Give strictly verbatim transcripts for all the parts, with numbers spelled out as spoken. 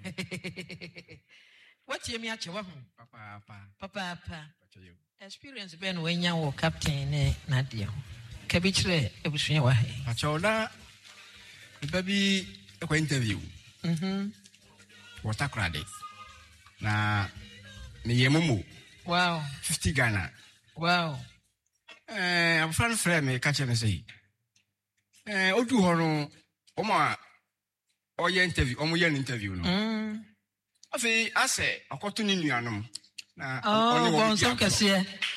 What you me ache wa Papa papa. Papa papa. Experience ben when you captain eh Nadia. Kabichre ebusua wa he. Achola baby e interview. Mhm. Water credit. Na me yemumu. Wow. fifty Ghana. Wow. Eh, I'm friend friend me catch me say. Eh, odu ho no omo o ye interview, omo ye interview no. Mm. Afi ase akoto ni nuanom. Na oh, bon so kase.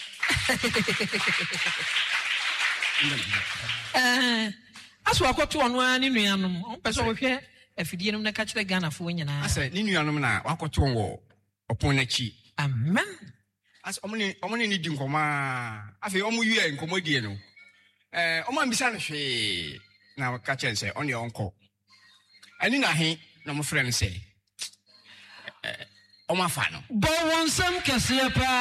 Eh, aso akoto ono ani nuanom. On pese wo hwe afidie nom na ka kire Ghana fo nyina. Ase ni nuanom na wakoto wo opon na chi. Amen. As omni omni ni di nkoma afi omu yue nkoma die no eh omo ambisa no hwe na ka chen say on your uncle ani na he na mo friend say eh omo afa no bo wonsam kase pa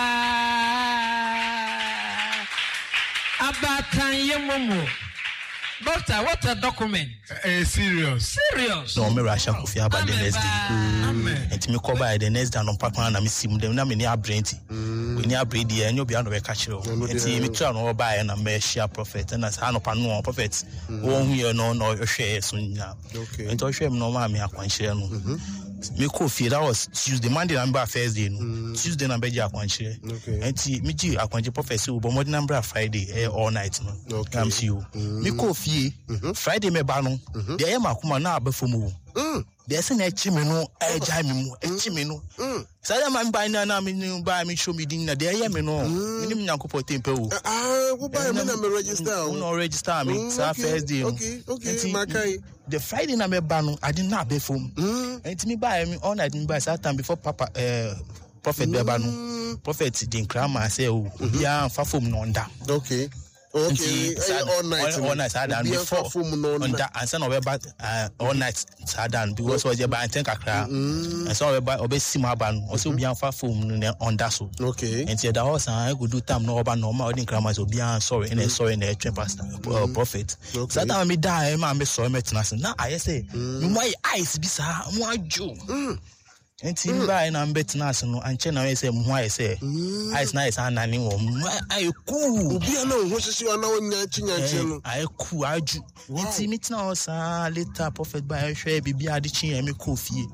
abatan yemomo. Doctor, what a document? Uh, serious. Serious. No, me Russia coffee about the next day. Amen. And to me call by the next day on papa and I miss him. Them na me near brainty. We near brainy and you be on the catch you. And see me try no buy and I share prophet and as hand up no prophet. One year no no share soon now. Okay. And to share no man me akwan share no. Me coffee that was Tuesday, Monday number Thursday no. Tuesday number ja akwan share. Okay. And see me ji akwan prophet so but more number Friday eh all night no. Okay. Come see you. Me coffee Friday me ba no. Dey am akuma na abefo mu. Mm. Dey say na echi me no e jai me mu echi me no. Mm. Say man ba na na me no ba me show me din na dey me no. Me nim nyankopɔ tempe wo. Ah, wo ba me na me register. We no register me sa first day. Okay, okay, Makai. The Friday na me ba no I did not abefo mu. Enti me ba me all night me ba that time before papa uh, prophet beba no. Prophet din krama say o bia fa fom no nda. Okay. Okay, all night. All night, I done before. On that, and some of about all night, I done because was about ten kakra. And so about obey Simaban, also be on far phone on that so. Okay. And see the house, I could do time no about normal, I didn't cram myself beyond sorry, and sorry, and a train pastor, prophet. So that time me die, man, me sorry, met nothing. Now I say, my eyes be sa, my Jew. Enti mba na mbet na so no anche na we say mu aye say ice na is anani wo aye ku obi na ho sisi wa na wonya chinyanche no aye ku aju enti mitina o sa later prophet by hwe bibi ade chin me ko fie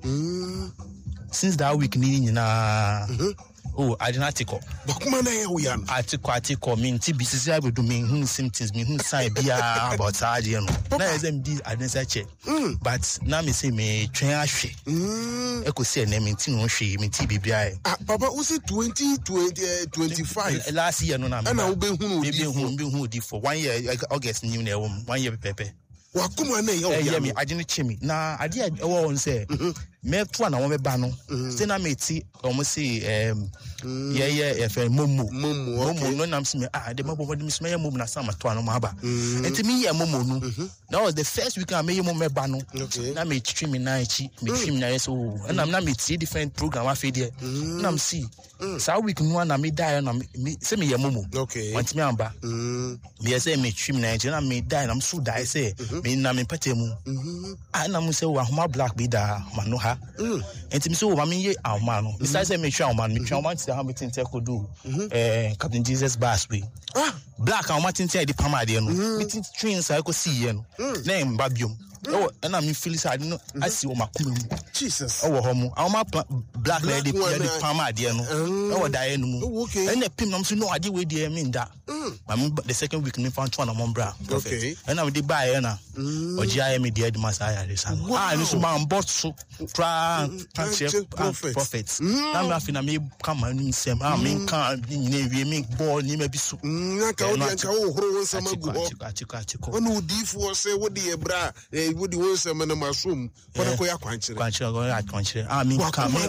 since that week ni nyina oh I did not take up bakuma na ye wo ya article article me nti bisisi abedu me hu symptoms me hu sign bia about ade no na exam di adensa check but na me say me twen ahwe eko say na me nti no hwe me ti bibia ah papa we say twenty twenty twenty-five last year no na me na wo be hu me be hu be hu di for one year August new na wo one year pepe wakuma na ye wo ya me agene chemi na ade e wo won say me to na wo me ba no say na me ti o mo say em yeah yeah if momo momo momo no nam say ah de mabo de me say momo na sama to na ma ba enti me yeah momo no that was the first week I me momo me ba no na me twi me na echi me twi me na so na na me ti different program afi there na me see so week no na me die na me say me yeah momo okay want me amba me say me twi me na echi na me die na me so die say me na me pete mu ah na me say wa homa black be da mano ha enti me say wa me ye awma no besides say me twi awma me twi awma ti how me think could do eh Captain Jesus Bass way ah black awma tin say the pama de no me tin twins I go see ye no na em babiom oh and I me feel say I no I see o makuma mu Jesus oh ho mu awma black lady the pama de no oh die no mu and the pim no so no ade we de me nda the second week me found one among bra okay and I dey buy na oji aye me de masaya de san ah ni so man bot so pra prophet na me afina me come nim sem ah me kan ni wie me ball ni me bi so na ka odi anka wo horo won sama gu ho atiko atiko onu odifu say wo de ebra e wo de won sama na masom ko na ko ya kwanchire kwanchire go ya kwanchire ah me kan